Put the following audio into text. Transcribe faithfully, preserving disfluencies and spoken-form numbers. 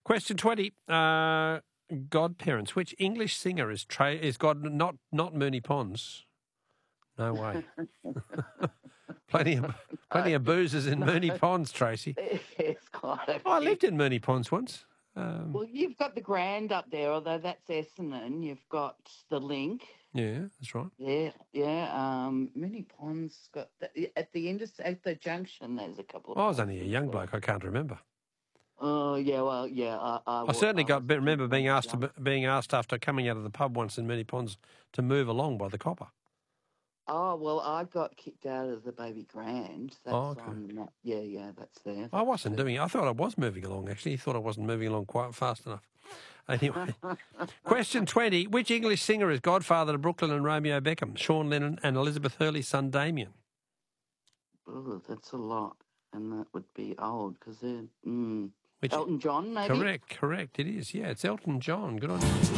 Question twenty. Uh, godparents. Which English singer is tra- is God not not Mooney Ponds? No way. plenty of plenty of boozers in Mooney Ponds, Tracy. It's quite a Oh, I few. lived in Mooney Ponds once. Um, Well, you've got the Grand up there, although that's Essendon. You've got the Link. yeah, that's right. Yeah, yeah. Um, Mooney Ponds got the, at the end at the junction. There's a couple of. Well, I was only a ponds young there. bloke. I can't remember. Oh yeah, well yeah. I, I, I wa- certainly I got was remember being asked to, young. being asked after coming out of the pub once in Mooney Ponds to move along by the copper. Oh well, I got kicked out of the Baby Grand. That's Oh, okay. on. that- Yeah, yeah, that's there. I wasn't That's doing it. I thought I was moving along, actually. He thought I wasn't moving along quite fast enough. Anyway, question twenty. Which English singer is godfather to Brooklyn and Romeo Beckham? Sean Lennon and Elizabeth Hurley's son Damien. Oh, that's a lot, and that would be old because they're mm, Which, Elton John, maybe. correct, correct. It is. Yeah, it's Elton John. Good on you.